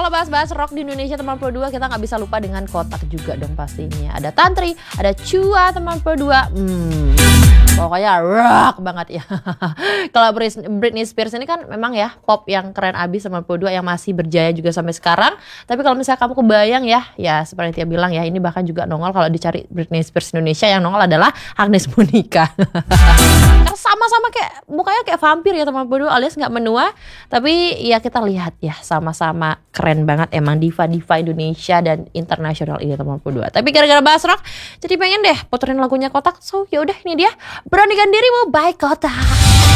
kalau bahas-bahas rock di Indonesia teman Pro 2, kita nggak bisa lupa dengan Kotak juga dong pastinya. Ada Tantri, ada Chua teman Pro 2. Pokoknya rock banget ya. Kalau Britney Spears ini kan memang ya pop yang keren abis teman Pro 2 yang masih berjaya juga sampai sekarang. Tapi kalau misalnya kamu kebayang ya seperti dia bilang ya, ini bahkan juga nongol kalau dicari Britney Spears Indonesia, yang nongol adalah Agnes Monica. Karena sama-sama kayak mukanya kayak vampir ya teman Pro 2, alias nggak menua. Tapi ya kita lihat ya sama-sama keren banget emang diva-diva Indonesia dan internasional ini teman Pro 2. Tapi gara-gara bahas rock, jadi pengen deh puterin lagunya Kotak. So yaudah ini dia, Beranikan Dirimu by Kotak.